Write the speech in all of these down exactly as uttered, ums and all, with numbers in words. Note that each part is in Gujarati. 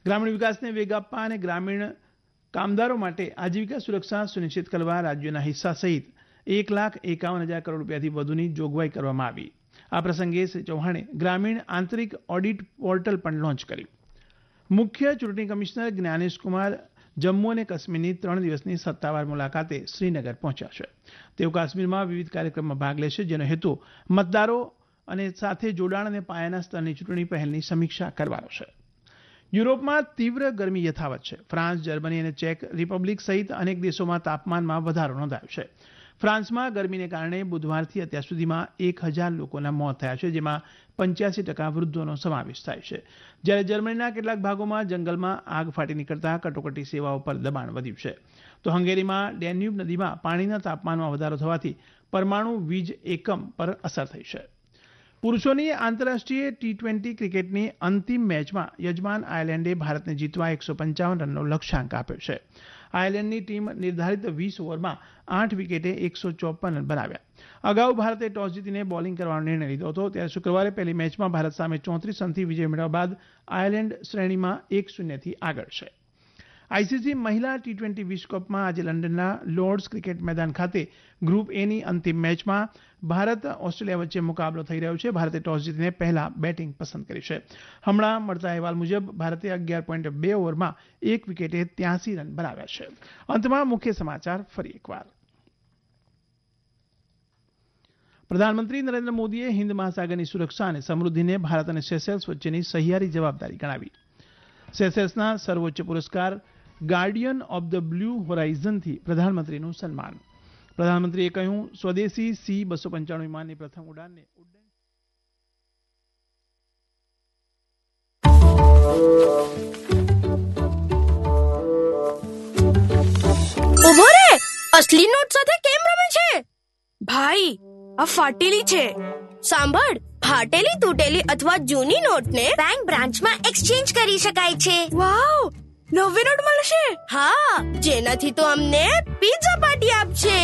ગ્રામીણ વિકાસને વેગ આપવા અને ગ્રામીણ કામદારો માટે આજીવિકા સુરક્ષા સુનિશ્ચિત કરવા રાજ્યોના હિસ્સા સહિત એક લાખ એકાવન હજાર કરોડ રૂપિયાથી વધુની જોગવાઈ કરવામાં આવી. આ પ્રસંગે શ્રી ચૌહાણે ગ્રામીણ આંતરિક ઓડિટ પોર્ટલ પણ લોન્ચ કર્યું. મુખ્ય ચૂંટણી કમિશનર જ્ઞાનેશકુમાર જમ્મુ અને કાશ્મીરની ત્રણ દિવસની સત્તાવાર મુલાકાતે શ્રીનગર પહોંચ્યા છે. તેઓ કાશ્મીરમાં વિવિધ કાર્યક્રમમાં ભાગ લેશે, જેનો હેતુ મતદારો અને સાથે જોડાણ અને પાયાના સ્તરની ચૂંટણી પહેલની સમીક્ષા કરવાનો છે. યુરોપમાં તીવ્ર ગરમી યથાવત છે. ફ્રાન્સ, જર્મની અને ચેક રિપબ્લિક સહિત અનેક દેશોમાં તાપમાનમાં વધારો નોંધાયો છે. ફ્રાન્સમાં ગરમીને કારણે બુધવારથી અત્યાર સુધીમાં એક હજાર લોકોના મોત થયા છે, જેમાં પંચ્યાસી ટકા વૃદ્ધોનો સમાવેશ થાય છે. જ્યારે જર્મનીના કેટલાક ભાગોમાં જંગલમાં આગ ફાટી નીકળતા કટોકટી સેવાઓ પર દબાણ વધ્યું છે. તો હંગેરીમાં ડેન્યુબ નદીમાં પાણીના તાપમાનમાં વધારો થવાથી પરમાણુ વીજ એકમ પર અસર થઈ છે. પુરુષોની આંતરરાષ્ટ્રીય ટી ટ્વેન્ટી ક્રિકેટની અંતિમ મેચમાં યજમાન આયર્લેન્ડે ભારતને જીતવા એકસો પંચાવન રનનો લક્ષ્યાંક આપ્યો છે. આયર્લેન્ડની ટીમ નિર્ધારિત વીસ ઓવરમાં આઠ વિકેટે એકસો ચોપન રન બનાવ્યા. અગાઉ ભારતે ટોસ જીતીને બોલિંગ કરવાનો નિર્ણય લીધો હતો. ત્યારે શુક્રવારે પહેલી મેચમાં ભારત સામે ચોત્રીસ રનથી વિજય મેળવ્યા બાદ આયર્લેન્ડ શ્રેણીમાં એક શૂન્યથી આગળ છે. આઈસીસી મહિલા ટી ટ્વેન્ટી વિશ્વકપમાં આજે લંડનના લોર્ડ્સ ક્રિકેટ મેદાન ખાતે ગ્રુપ એની અંતિમ મેચમાં ભારત ઓસ્ટ્રેલિયા વચ્ચે મુકાબલો થઈ રહ્યો છે. ભારતે ટોસ જીતીને પહેલા બેટિંગ પસંદ કરી છે. હમણાં મળતા અહેવાલ મુજબ ભારતે અગિયાર પોઈન્ટ બે ઓવરમાં એક વિકેટે ત્યાસી રન બનાવ્યા છે. અંતમાં મુખ્ય સમાચાર ફરી એકવાર. પ્રધાનમંત્રી નરેન્દ્ર મોદીએ હિન્દ મહાસાગરની સુરક્ષા અને સમૃદ્ધિને ભારત અને સેશેલ્સ વચ્ચેની સહિયારી જવાબદારી ગણાવી. સેશેલ્સના સર્વોચ્ચ પુરસ્કાર ગાર્ડિયન ઓફ ધ બ્લુ હોરાઇઝનથી પ્રધાનમંત્રીનું સન્માન. પ્રધાનમંત્રીએ કહ્યું, સ્વદેશી સી બસો પંચાણું વિમાનની પ્રથમ ઉડાનને ઉભો રે! અસલી નોટ સાથે કેમ રમે છે? ભાઈ, આ ફાટેલી છે. સાંભળ, ફાટેલી, તૂટેલી અથવા જૂની નોટને બેંક બ્રાન્ચમાં એક્સચેન્જ કરી શકાય છે. વાવ, નવી નોટ મળશે? હા, જેનાથી તો અમને પિઝા પાર્ટી આપશે.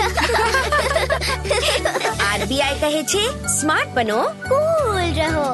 આરબીઆઈ કહે છે, સ્માર્ટ બનો, કૂલ રહો.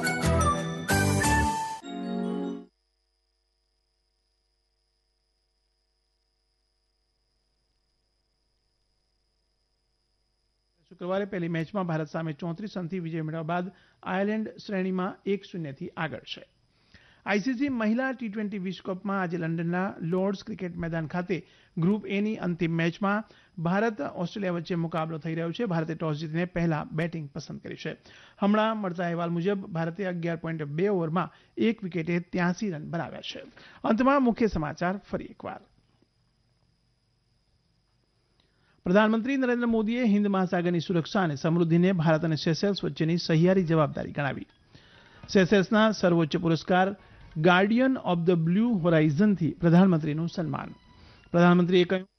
શુક્રવારે પહેલી મેચમાં ભારત સામે ચોત્રીસ રનથી વિજય મેળવ્યા બાદ આયર્લેન્ડ શ્રેણીમાં એક શૂન્યથી આગળ છે. આઈસીસી મહિલા ટી ટ્વેન્ટી વિશ્વકપમાં આજે લંડનના લોર્ડ્સ ક્રિકેટ મેદાન ખાતે ગ્રુપ એની અંતિમ મેચમાં ભારત ઓસ્ટ્રેલિયા વચ્ચે મુકાબલો થઈ રહ્યો છે. ભારતે ટોસ જીતીને પહેલા બેટિંગ પસંદ કરી છે. હમણાં મળતા અહેવાલ મુજબ ભારતે અગિયાર પોઈન્ટ બે ઓવરમાં એક વિકેટે ત્યાસી રન બનાવ્યા છે. અંતમાં મુખ્ય સમાચાર ફરી એકવાર. પ્રધાનમંત્રી નરેન્દ્ર મોદીએ હિન્દ મહાસાગરની સુરક્ષા અને સમૃદ્ધિને ભારત અને સેશેલ્સ વચ્ચેની સહિયારી જવાબદારી ગણાવી. સેશેલ્સના સર્વોચ્ચ પુરસ્કાર ગાર્ડિયન ઓફ ધ બ્લુ હોરાઇઝનથી પ્રધાનમંત્રીનું સન્માન. પ્રધાનમંત્રીએ કહ્યું,